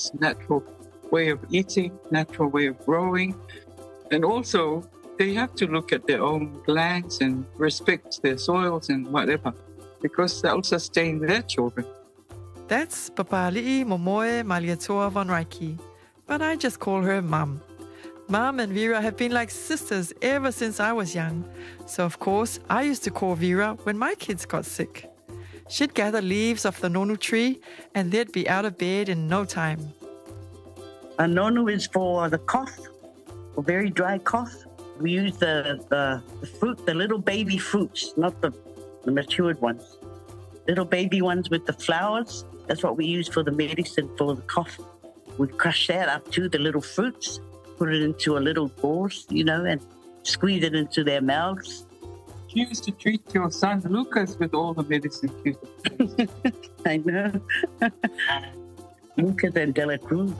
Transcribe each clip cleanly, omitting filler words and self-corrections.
plants, natural way of eating, natural way of growing. And also, they have to look at their own lands and respect their soils and whatever, because that will sustain their children. That's Papali'i Momoe Malietoa Von Reiki, but I just call her Mum. Mum and Vera have been like sisters ever since I was young, so of course I used to call Vera when my kids got sick. She'd gather leaves off the nonu tree and they'd be out of bed in no time. A nonu is for the cough, for very dry cough. We use the fruit, the little baby fruits, not the matured ones. Little baby ones with the flowers, that's what we use for the medicine for the cough. We crush that up to the little fruits, put it into a little gauze, and squeeze it into their mouths. You used to treat your son Lucas with all the medicine. I know. Lucas and Dela Cruz.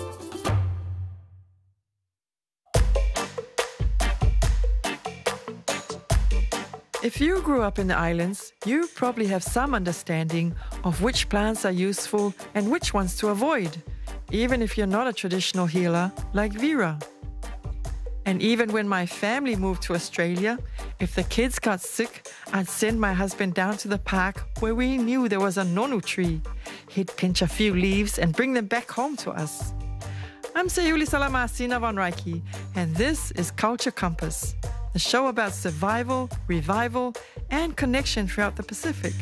If you grew up in the islands, you probably have some understanding of which plants are useful and which ones to avoid, even if you're not a traditional healer like Vera. And even when my family moved to Australia, if the kids got sick, I'd send my husband down to the park where we knew there was a nonu tree. He'd pinch a few leaves and bring them back home to us. I'm Sayuli Salamasina Von Reiki, and this is Culture Compass, the show about survival, revival, and connection throughout the Pacific.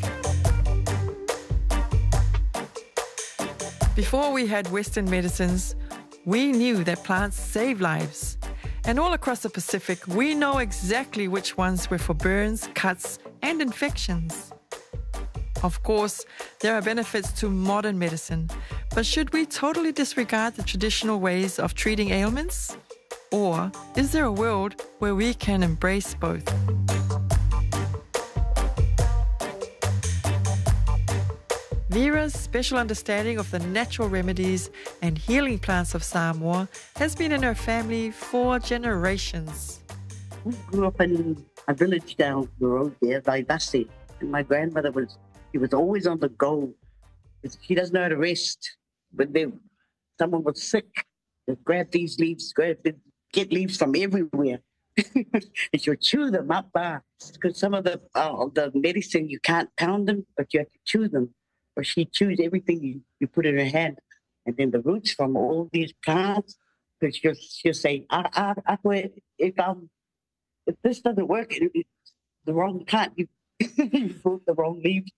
Before we had Western medicines, we knew that plants save lives. And all across the Pacific, we know exactly which ones were for burns, cuts, and infections. Of course, there are benefits to modern medicine, but should we totally disregard the traditional ways of treating ailments? Or is there a world where we can embrace both? Vera's special understanding of the natural remedies and healing plants of Samoa has been in her family for generations. We grew up in a village down the road there, Vaivasi, and my grandmother was always on the go. She doesn't know how to rest. When someone was sick, they'd grab these leaves, get leaves from everywhere. And she'll chew them up. Because some of the medicine, you can't pound them, but you have to chew them. Or she chews everything you put in her hand. And then the roots from all these plants, because she'll say, if this doesn't work, it's the wrong plant. You put the wrong leaves.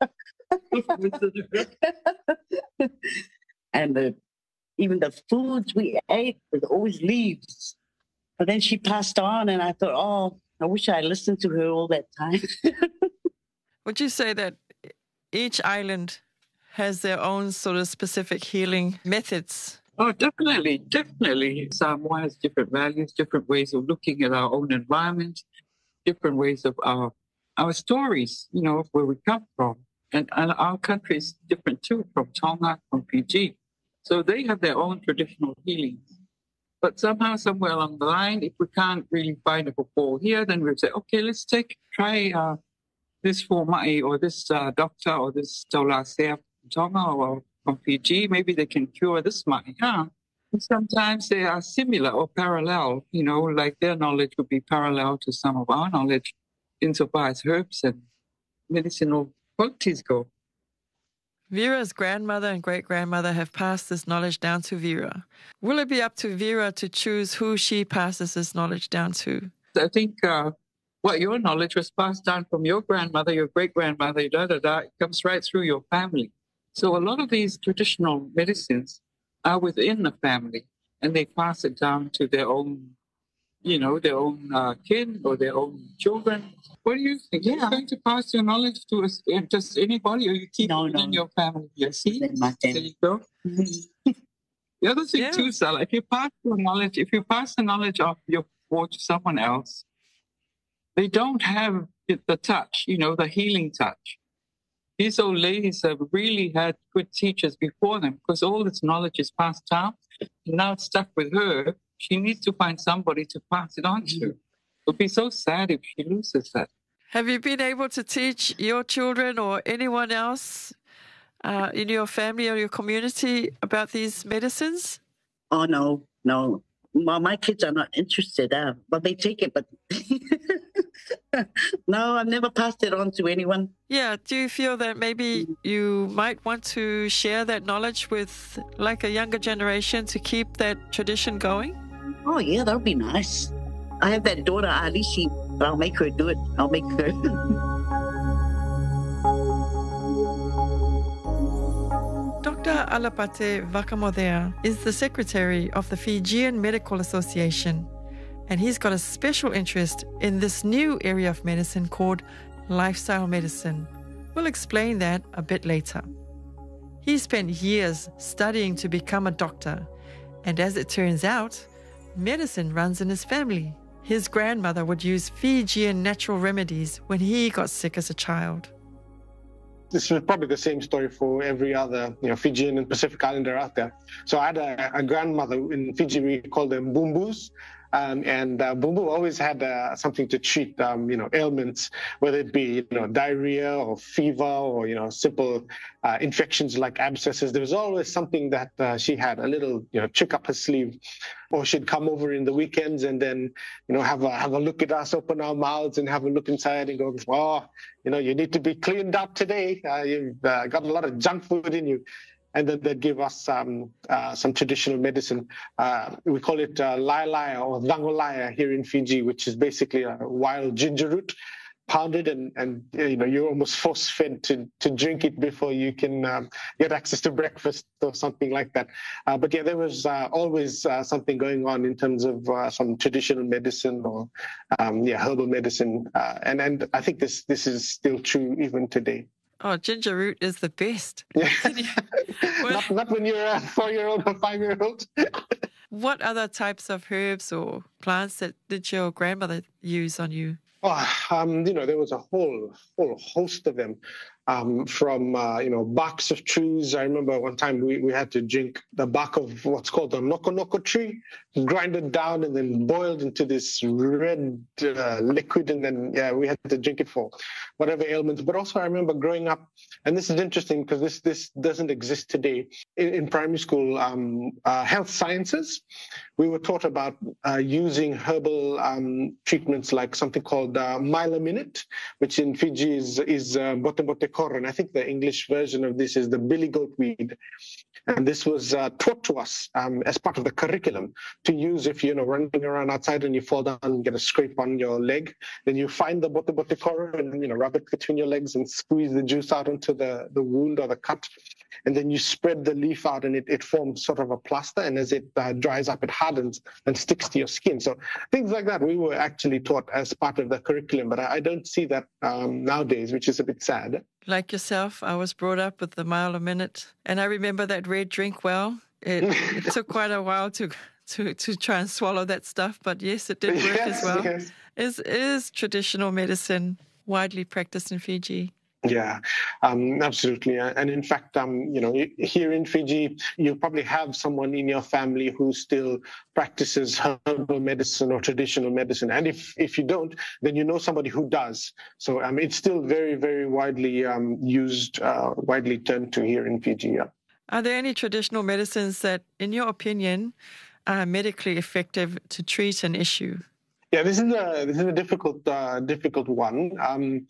And even the foods we ate was always leaves. But then she passed on, and I thought, I wish I listened to her all that time. Would you say that each island has their own sort of specific healing methods? Oh, definitely. Samoa has different values, different ways of looking at our own environment, different ways of our stories, where we come from. And our country is different too, from Tonga, from Fiji. So they have their own traditional healings. But somehow, somewhere along the line, if we can't really find a pawpaw here, then we'll say, okay, let's try this for Mai or this doctor or this Taulacea from Tonga or from Fiji. Maybe they can cure this Mai. And sometimes they are similar or parallel, like their knowledge would be parallel to some of our knowledge insofar as herbs and medicinal qualities go. Vera's grandmother and great-grandmother have passed this knowledge down to Vera. Will it be up to Vera to choose who she passes this knowledge down to? I think your knowledge was passed down from your grandmother, your great-grandmother, it comes right through your family. So a lot of these traditional medicines are within the family, and they pass it down to their own, their own kin or their own children. What do you think? Yeah. Are you going to pass your knowledge to just anybody, or you keep it in your family? You see? There you go. The other thing too, Sal, if you pass the knowledge of your war to someone else, they don't have the touch, the healing touch. These old ladies have really had good teachers before them, because all this knowledge is passed down. And now it's stuck with her. She needs to find somebody to pass it on to. It would be so sad if she loses that. Have you been able to teach your children or anyone else in your family or your community about these medicines? Oh, no, no. My kids are not interested. But they take it, but no, I've never passed it on to anyone. Yeah, do you feel that maybe you might want to share that knowledge with like a younger generation to keep that tradition going? Oh, yeah, that would be nice. I have that daughter, Alishi, but I'll make her do it. I'll make her. Dr. Alapate Vakamodea is the secretary of the Fijian Medical Association, and he's got a special interest in this new area of medicine called lifestyle medicine. We'll explain that a bit later. He spent years studying to become a doctor, and as it turns out, medicine runs in his family. His grandmother would use Fijian natural remedies when he got sick as a child. This is probably the same story for every other, Fijian and Pacific Islander out there. So I had a grandmother in Fiji. We called them bumbus. And Bumbu always had something to treat, ailments, whether it be, diarrhea or fever or, simple infections like abscesses. There was always something that she had, a little, trick up her sleeve. Or she'd come over in the weekends and then, have a look at us, open our mouths and have a look inside and go, oh, you need to be cleaned up today. You've got a lot of junk food in you. And then they'd give us some traditional medicine. We call it lailaya or dangolaya here in Fiji, which is basically a wild ginger root, pounded, and you're almost force-fed to drink it before you can get access to breakfast or something like that. But yeah, there was always something going on in terms of some traditional medicine or herbal medicine, and I think this is still true even today. Oh, ginger root is the best. Yeah. Not when you're a 4-year-old or 5-year-old. What other types of herbs or plants did your grandmother use on you? Oh, there was a whole host of them. From barks of trees. I remember one time we had to drink the bark of what's called a noko tree, grind it down and then boiled into this red liquid, and then we had to drink it for whatever ailments. But also I remember growing up, and this is interesting because this doesn't exist today. In primary school, health sciences, we were taught about using herbal treatments like something called Mylaminate, which in Fiji is bote bote. And I think the English version of this is the billy goat weed. And this was taught to us as part of the curriculum to use if you're running around outside and you fall down and get a scrape on your leg. Then you find the bote bote koro and rub it between your legs and squeeze the juice out into the wound or the cut. And then you spread the leaf out and it forms sort of a plaster. And as it dries up, it hardens and sticks to your skin. So things like that we were actually taught as part of the curriculum. But I don't see that nowadays, which is a bit sad. Like yourself, I was brought up with the Mylaminate, and I remember that red drink well. It took quite a while to try and swallow that stuff, but yes, it did work as well. Yes. Is traditional medicine widely practiced in Fiji? Yeah, absolutely. And in fact, here in Fiji, you probably have someone in your family who still practices herbal medicine or traditional medicine. And if you don't, then you know somebody who does. So it's still very, very widely used, widely turned to here in Fiji. Yeah. Are there any traditional medicines that, in your opinion, are medically effective to treat an issue? Yeah, this is a difficult one.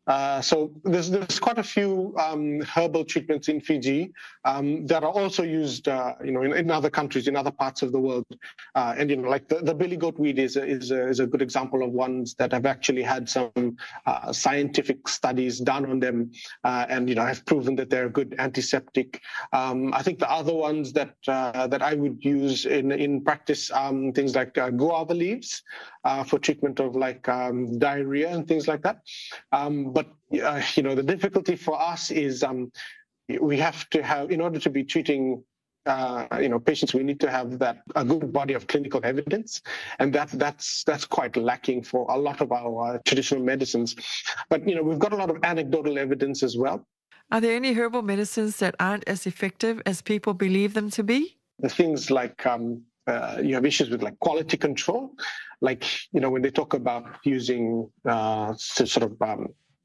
So there's quite a few herbal treatments in Fiji that are also used, in other countries, in other parts of the world. And like the billy goat weed is a good example of ones that have actually had some scientific studies done on them, and have proven that they're a good antiseptic. I think the other ones that I would use in practice, things like guava leaves for treatment of like diarrhea and things like that. But the difficulty for us is we have to have, in order to be treating patients, we need to have a good body of clinical evidence, and that's quite lacking for a lot of our traditional medicines. But we've got a lot of anecdotal evidence as well. Are there any herbal medicines that aren't as effective as people believe them to be? The things like you have issues with like quality control, like when they talk about using sort of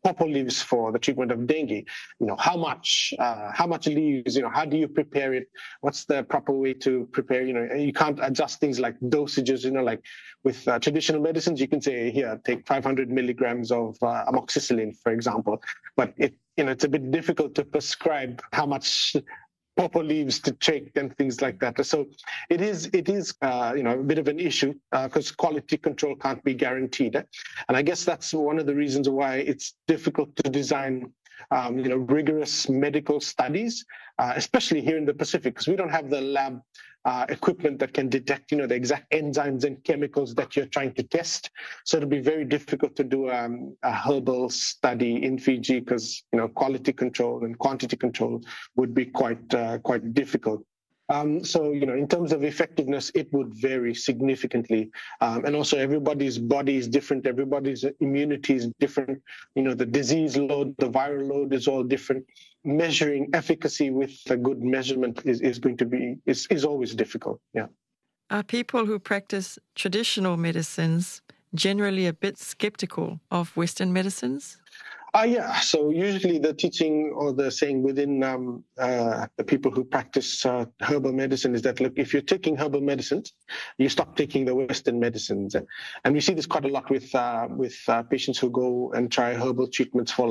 pawpaw leaves for the treatment of dengue. How much leaves, how do you prepare it? What's the proper way to prepare? You can't adjust things like dosages, like with traditional medicines, you can say, here, take 500 milligrams of amoxicillin, for example. But it's a bit difficult to prescribe how much pawpaw leaves to take and things like that. So it is a bit of an issue because quality control can't be guaranteed. And I guess that's one of the reasons why it's difficult to design rigorous medical studies, especially here in the Pacific, because we don't have the lab equipment that can detect, the exact enzymes and chemicals that you're trying to test. So it'll be very difficult to do a herbal study in Fiji because, quality control and quantity control would be quite difficult. So, in terms of effectiveness, it would vary significantly. And also everybody's body is different. Everybody's immunity is different. The disease load, the viral load is all different. Measuring efficacy with a good measurement is always difficult. Yeah. Are people who practice traditional medicines generally a bit skeptical of Western medicines? Yeah. So usually the teaching or the saying within the people who practice herbal medicine is that, look, if you're taking herbal medicines, you stop taking the Western medicines. And we see this quite a lot with patients who go and try herbal treatments for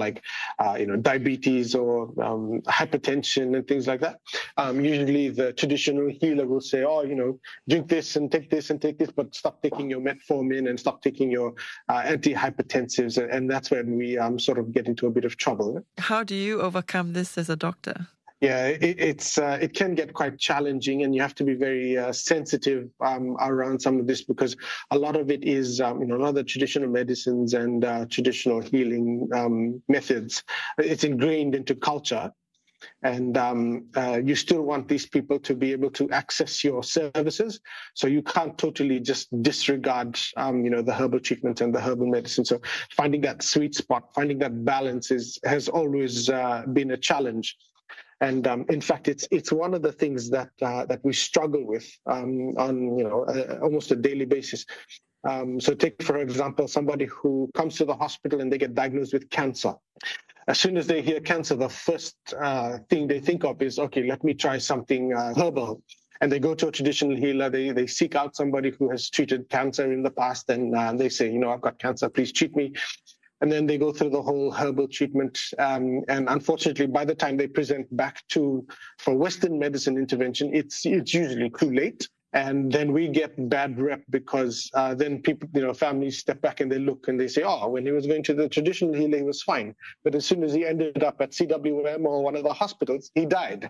diabetes or hypertension and things like that. Usually the traditional healer will say, drink this and take this, but stop taking your metformin and stop taking your antihypertensives. And that's when we sort of get into a bit of trouble. How do you overcome this as a doctor? Yeah, it can get quite challenging, and you have to be very sensitive around some of this because a lot of it is, a lot of the traditional medicines and traditional healing methods. It's ingrained into culture. And you still want these people to be able to access your services. So you can't totally just disregard, the herbal treatment and the herbal medicine. So finding that sweet spot, finding that balance has always been a challenge. And in fact, it's one of the things that we struggle with on almost a daily basis. So take, for example, somebody who comes to the hospital and they get diagnosed with cancer. As soon as they hear cancer, the first thing they think of is, okay, let me try something herbal. And they go to a traditional healer. They seek out somebody who has treated cancer in the past, and they say, I've got cancer, please treat me. And then they go through the whole herbal treatment. And unfortunately, by the time they present back for Western medicine intervention, it's usually too late. And then we get bad rep because then people, families step back and they look and they say, when he was going to the traditional healer, he was fine. But as soon as he ended up at CWM or one of the hospitals, he died,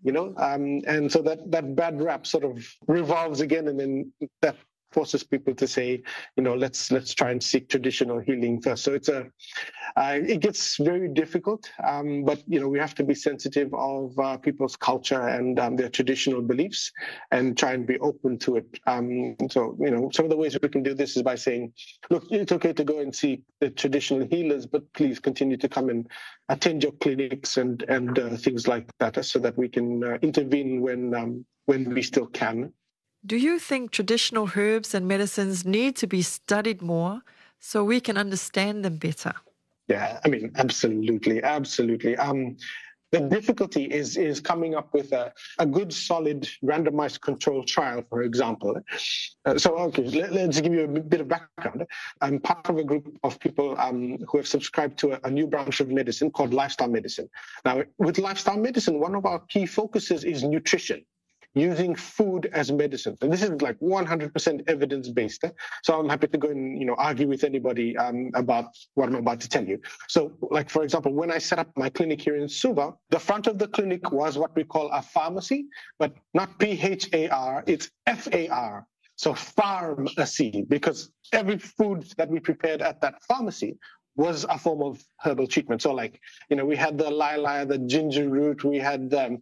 and so that bad rep sort of revolves again. And then that forces people to say, let's try and seek traditional healing first. So it gets very difficult, but we have to be sensitive of people's culture and their traditional beliefs, and try and be open to it. So some of the ways we can do this is by saying, look, it's okay to go and see the traditional healers, but please continue to come and attend your clinics and things like that, so that we can intervene when we still can. Do you think traditional herbs and medicines need to be studied more so we can understand them better? Yeah, absolutely. The difficulty is coming up with a good, solid, randomized control trial, for example. Let's give you a bit of background. I'm part of a group of people who have subscribed to a new branch of medicine called lifestyle medicine. Now, with lifestyle medicine, one of our key focuses is nutrition, using food as medicine. And this is like 100% evidence-based. So I'm happy to go and, argue with anybody about what I'm about to tell you. So, like, for example, when I set up my clinic here in Suva, the front of the clinic was what we call a pharmacy, but not PHAR, it's FAR. So pharmacy, because every food that we prepared at that pharmacy was a form of herbal treatment. So we had the lila, the ginger root, we had the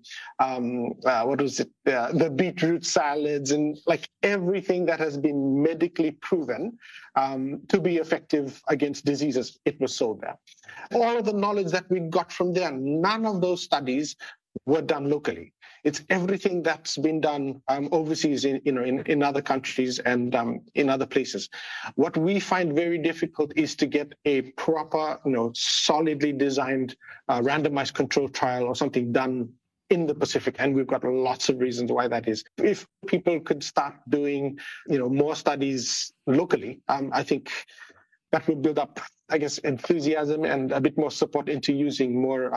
beetroot salads, and everything that has been medically proven to be effective against diseases, it was sold there. All of the knowledge that we got from there, none of those studies were done locally. It's everything that's been done overseas in other countries and in other places. What we find very difficult is to get a proper, solidly designed randomized control trial or something done in the Pacific, and we've got lots of reasons why that is. If people could start doing, more studies locally, I think that would build up, I guess, enthusiasm and a bit more support into using more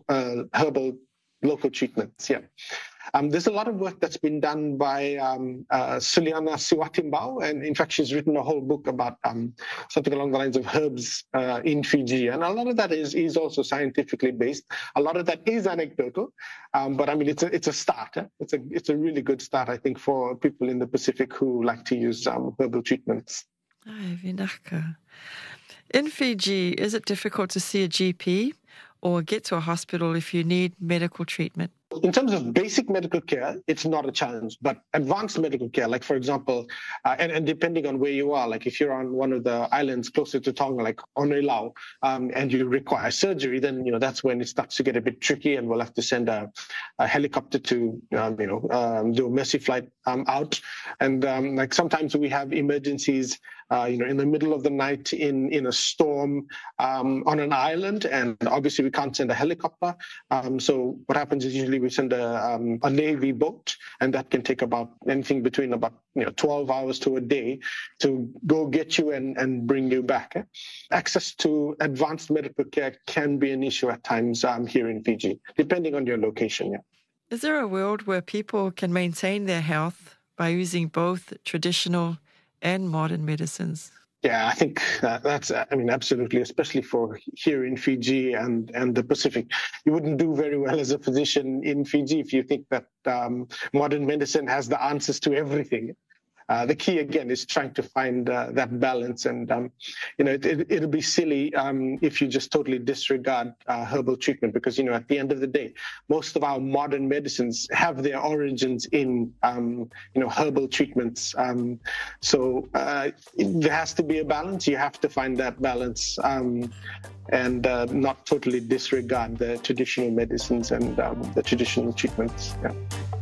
herbal local treatments. Yeah. There's a lot of work that's been done by Suliana Siwatimbao, and in fact, she's written a whole book about something along the lines of herbs in Fiji, and a lot of that is also scientifically based. A lot of that is anecdotal, but I mean, it's a start. It's a really good start, I think, for people in the Pacific who like to use herbal treatments. Ai, vinaka. In Fiji, is it difficult to see a GP or get to a hospital if you need medical treatment? In terms of basic medical care, it's not a challenge, but advanced medical care, like for example, and depending on where you are, like if you're on one of the islands closer to Tonga, like Oneilau, and you require surgery, then, that's when it starts to get a bit tricky, and we'll have to send a helicopter to, do a mercy flight out. And like sometimes we have emergencies, in the middle of the night in a storm on an island, and obviously we can't send a helicopter. So what happens is usually we send a Navy boat, and that can take about anything between about 12 hours to a day to go get you and bring you back. Access to advanced medical care can be an issue at times here in Fiji, depending on your location. Yeah. Is there a world where people can maintain their health by using both traditional and modern medicines? Yeah, I think that's, absolutely, especially for here in Fiji and the Pacific. You wouldn't do very well as a physician in Fiji if you think that modern medicine has the answers to everything. The key, again, is trying to find that balance. And, it'll be silly if you just totally disregard herbal treatment because, at the end of the day, most of our modern medicines have their origins in, herbal treatments. So there has to be a balance. You have to find that balance and not totally disregard the traditional medicines and the traditional treatments. Yeah.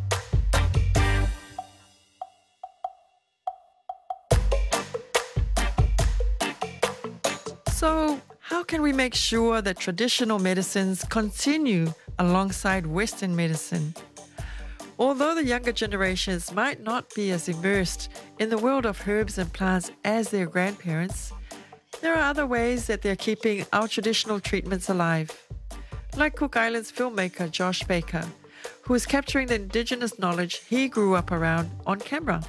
So, how can we make sure that traditional medicines continue alongside Western medicine? Although the younger generations might not be as immersed in the world of herbs and plants as their grandparents, there are other ways that they're keeping our traditional treatments alive. Like Cook Islands filmmaker Josh Baker, who is capturing the indigenous knowledge he grew up around on camera.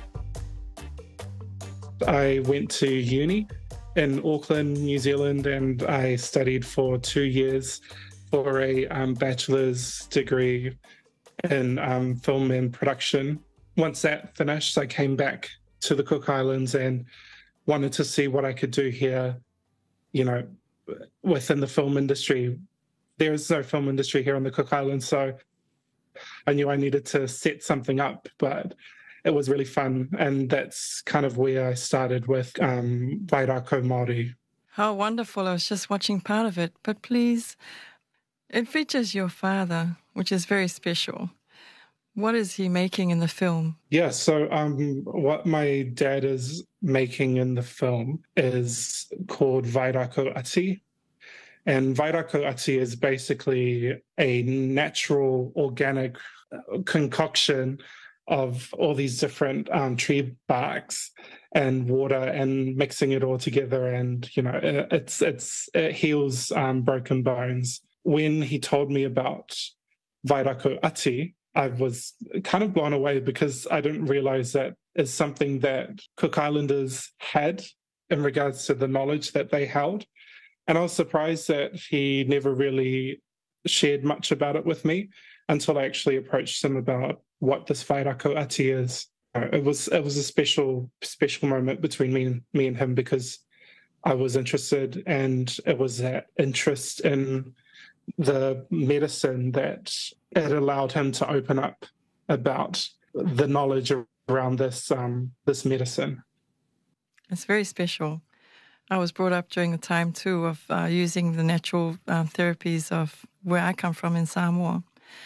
I went to uni in Auckland, New Zealand, and I studied for 2 years for a bachelor's degree in film and production. Once that finished, I came back to the Cook Islands and wanted to see what I could do here, within the film industry. There is no film industry here on the Cook Islands, so I knew I needed to set something up, but it was really fun, and that's kind of where I started with Vairako Māori. How wonderful. I was just watching part of it, but please, it features your father, which is very special. What is he making in the film? Yeah, so what my dad is making in the film is called Vairako Ati. And Vairako Ati is basically a natural, organic concoction of all these different tree barks and water and mixing it all together. And, it heals broken bones. When he told me about Vairako Ati, I was kind of blown away because I didn't realize that is something that Cook Islanders had in regards to the knowledge that they held. And I was surprised that he never really shared much about it with me until I actually approached him about what this Vairako Ati is. It was a special moment between me and him because I was interested, and it was that interest in the medicine that it allowed him to open up about the knowledge around this medicine. It's very special. I was brought up during the time too of using the natural therapies of where I come from in Samoa.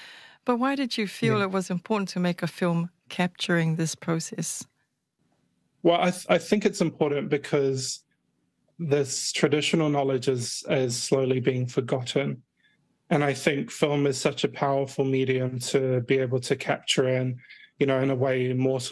But why did you feel it was important to make a film capturing this process? Well, I think it's important because this traditional knowledge is slowly being forgotten. And I think film is such a powerful medium to be able to capture in, in a way more